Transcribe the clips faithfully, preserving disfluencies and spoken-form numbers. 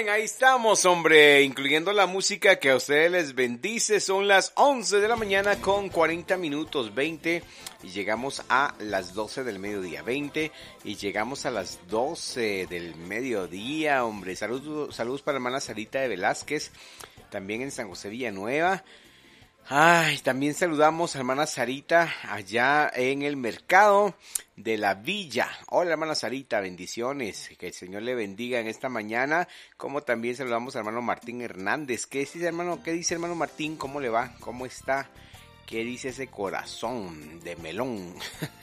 bien, ahí estamos, hombre, incluyendo la música que a ustedes les bendice. Son las once de la mañana con cuarenta minutos, veinte, y llegamos a las doce del mediodía, veinte, y llegamos a las doce del mediodía, hombre. Saludos, saludos para la hermana Sarita de Velázquez, también en San José Villanueva. Ay, también saludamos a hermana Sarita allá en el mercado de la Villa. Hola hermana Sarita, bendiciones, que el Señor le bendiga en esta mañana. Como también saludamos al hermano Martín Hernández. ¿Qué dice hermano? ¿Qué dice hermano Martín? ¿Cómo le va? ¿Cómo está? ¿Qué dice ese corazón de melón?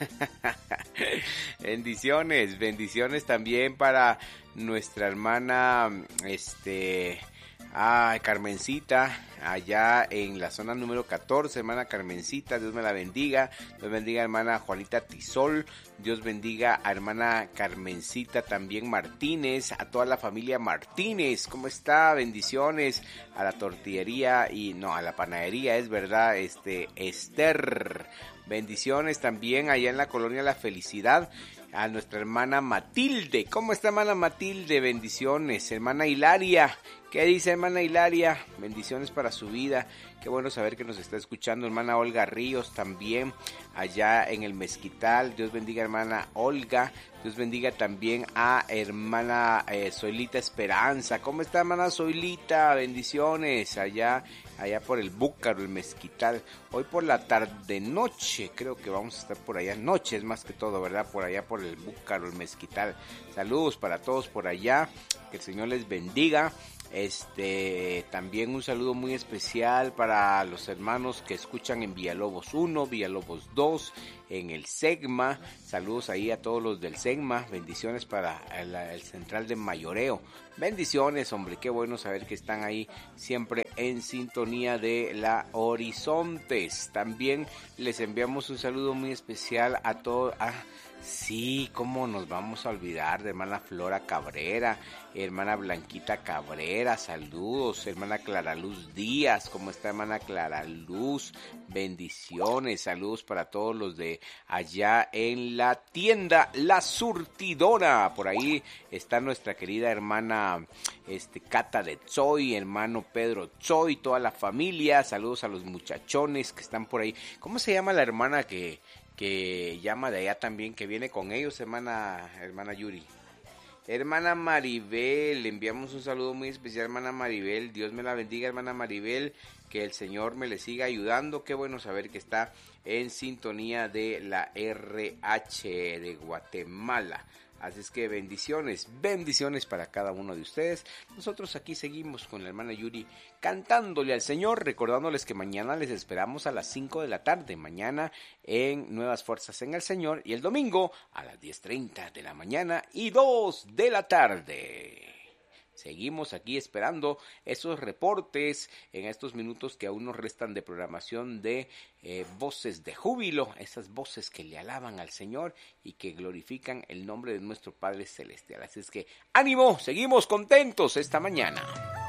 Bendiciones, bendiciones también para nuestra hermana, este... Ay, Carmencita, allá en la zona número catorce, hermana Carmencita, Dios me la bendiga. Dios bendiga a hermana Juanita Tizol, Dios bendiga a hermana Carmencita también Martínez, a toda la familia Martínez. ¿Cómo está? Bendiciones a la tortillería y no, a la panadería, es verdad, este, Esther. Bendiciones también allá en la colonia La Felicidad. A nuestra hermana Matilde. ¿Cómo está hermana Matilde? Bendiciones. Hermana Hilaria. ¿Qué dice hermana Hilaria? Bendiciones para su vida. Qué bueno saber que nos está escuchando. Hermana Olga Ríos también allá en el Mezquital. Dios bendiga hermana Olga. Dios bendiga también a hermana eh, Zoilita Esperanza. ¿Cómo está hermana Zoilita? Bendiciones allá, allá por el Búcaro, el Mezquital. Hoy por la tarde noche creo que vamos a estar por allá. Noche es más que todo, ¿verdad? Por allá por el Búcaro, el Mezquital. Saludos para todos por allá. Que el Señor les bendiga. Este, también un saludo muy especial para los hermanos que escuchan en Villalobos uno, Villalobos dos, en el Segma. Saludos ahí a todos los del Segma. Bendiciones para el, el Central de Mayoreo. Bendiciones, hombre, qué bueno saber que están ahí siempre en sintonía de la Horizontes. También les enviamos un saludo muy especial a todos. A, Sí, cómo nos vamos a olvidar de hermana Flora Cabrera, hermana Blanquita Cabrera, saludos, hermana Clara Luz Díaz, ¿cómo está hermana Clara Luz? Bendiciones, saludos para todos los de allá en la tienda La Surtidora. Por ahí está nuestra querida hermana este Cata de Tzoy, hermano Pedro Tzoy, toda la familia, saludos a los muchachones que están por ahí. ¿Cómo se llama la hermana que... que llama de allá también, que viene con ellos, hermana, hermana Yuri? Hermana Maribel, le enviamos un saludo muy especial, hermana Maribel. Dios me la bendiga, hermana Maribel, que el Señor me le siga ayudando. Qué bueno saber que está en sintonía de la R H de Guatemala. Así es que bendiciones, bendiciones para cada uno de ustedes. Nosotros aquí seguimos con la hermana Yuri cantándole al Señor, recordándoles que mañana les esperamos a las cinco de la tarde, mañana en Nuevas Fuerzas en el Señor, y el domingo a las diez treinta de la mañana y dos de la tarde. Seguimos aquí esperando esos reportes en estos minutos que aún nos restan de programación de eh, voces de júbilo, esas voces que le alaban al Señor y que glorifican el nombre de nuestro Padre Celestial. Así es que ánimo, seguimos contentos esta mañana.